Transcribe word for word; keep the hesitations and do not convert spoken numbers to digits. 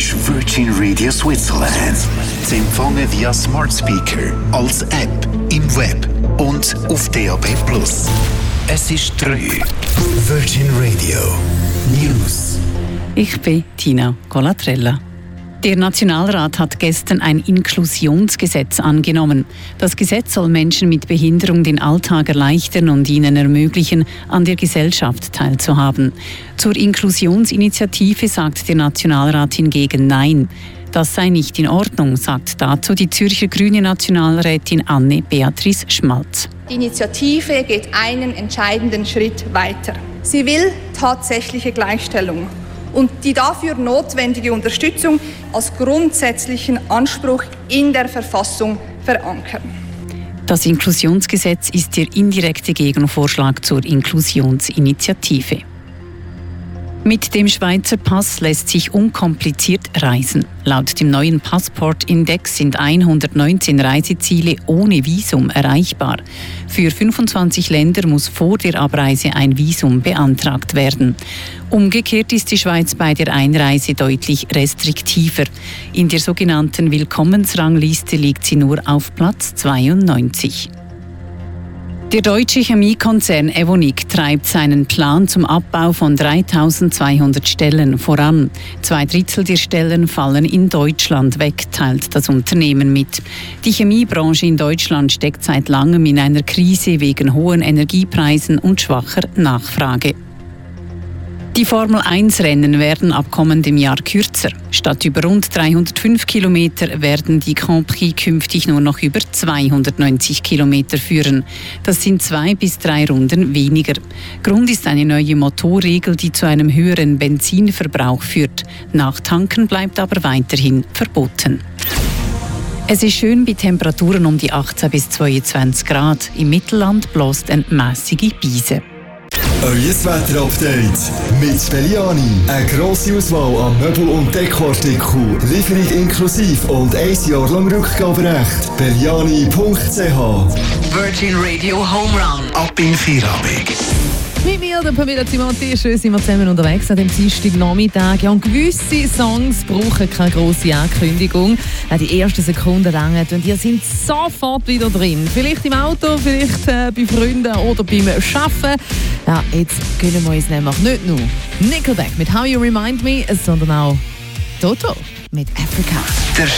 ist Virgin Radio Switzerland. Zu empfangen via Smart Speaker, als App, im Web und auf D A B plus. Es ist drei. Virgin Radio News. Ich bin Tina Colatrella. Der Nationalrat hat gestern ein Inklusionsgesetz angenommen. Das Gesetz soll Menschen mit Behinderung den Alltag erleichtern und ihnen ermöglichen, an der Gesellschaft teilzuhaben. Zur Inklusionsinitiative sagt der Nationalrat hingegen Nein. Das sei nicht in Ordnung, sagt dazu die Zürcher grüne Nationalrätin Anne-Beatrice Schmalz. Die Initiative geht einen entscheidenden Schritt weiter. Sie will tatsächliche Gleichstellung und die dafür notwendige Unterstützung als grundsätzlichen Anspruch in der Verfassung verankern. Das Inklusionsgesetz ist der indirekte Gegenvorschlag zur Inklusionsinitiative. Mit dem Schweizer Pass lässt sich unkompliziert reisen. Laut dem neuen Passport-Index sind hundertneunzehn Reiseziele ohne Visum erreichbar. Für fünfundzwanzig Länder muss vor der Abreise ein Visum beantragt werden. Umgekehrt ist die Schweiz bei der Einreise deutlich restriktiver. In der sogenannten Willkommensrangliste liegt sie nur auf Platz zweiundneunzig. Der deutsche Chemiekonzern Evonik treibt seinen Plan zum Abbau von dreitausendzweihundert Stellen voran. Zwei Drittel der Stellen fallen in Deutschland weg, teilt das Unternehmen mit. Die Chemiebranche in Deutschland steckt seit langem in einer Krise wegen hohen Energiepreisen und schwacher Nachfrage. Die Formel eins Rennen werden ab kommendem Jahr kürzer. Statt über rund dreihundertfünf Kilometer werden die Grand Prix künftig nur noch über zweihundertneunzig Kilometer führen. Das sind zwei bis drei Runden weniger. Grund ist eine neue Motorregel, die zu einem höheren Benzinverbrauch führt. Nachtanken bleibt aber weiterhin verboten. Es ist schön bei Temperaturen um die achtzehn bis zweiundzwanzig Grad. Im Mittelland bläst eine mässige Brise. Euer Wetter-Update mit Belliani. Eine grosse Auswahl an Möbel- und Dekoartikeln. Lieferung inklusive und ein Jahr lang Rückgaberecht. Belliani punkt c h. Virgin Radio Home Run. Ab in Feierabend. Mit mir, der Pamela Zimonti, schön sind wir zusammen unterwegs an dem Dienstagnachmittag. Ja, und gewisse Songs brauchen keine grosse Ankündigung. Auch die ersten Sekunden langen und ihr seid sofort wieder drin. Vielleicht im Auto, vielleicht äh, bei Freunden oder beim Arbeiten. Ja, jetzt gönnen wir uns nämlich nicht nur Nickelback mit How You Remind Me, sondern auch Toto mit Africa.